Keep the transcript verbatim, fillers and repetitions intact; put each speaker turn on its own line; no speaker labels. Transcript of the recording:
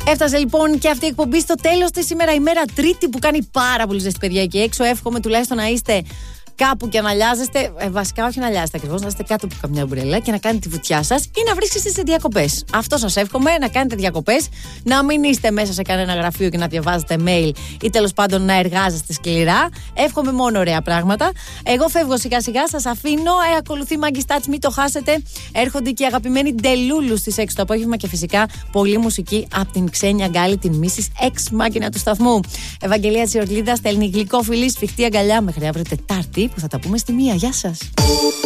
Έφτασε λοιπόν και αυτή η εκπομπή στο τέλος της σήμερα, ημέρα Τρίτη που κάνει πάρα πολύ ζεστή, παιδιά, εκεί έξω. Εύχομαι τουλάχιστον να είστε κάπου και να αλιάζεστε. Ε, βασικά, όχι να αλιάζετε ακριβώς, να είστε κάτω από καμιά μπουρελά και να κάνετε τη βουτιά σας ή να βρίσκεστε σε διακοπές. Αυτό σας εύχομαι, να κάνετε διακοπές, να μην είστε μέσα σε κανένα γραφείο και να διαβάζετε mail ή τέλος πάντων να εργάζεστε σκληρά. Εύχομαι μόνο ωραία πράγματα. Εγώ φεύγω σιγά σιγά, σας αφήνω. Ε, ακολουθεί Maggie Stats, μην το χάσετε. Έρχονται και οι αγαπημένοι Ντελούλου στις έξι το απόγευμα και φυσικά πολλή μουσική από την Ξένια Γκάλη, την Μίσης Εξ Μάκινα του σταθμού. Ευαγγελία Τσιορλίδα στέλνει γλυκόφιλη, σφιχτή αγκαλιά μέχρι αύριο Τετάρτη που θα τα πούμε στη μία. Γεια σας.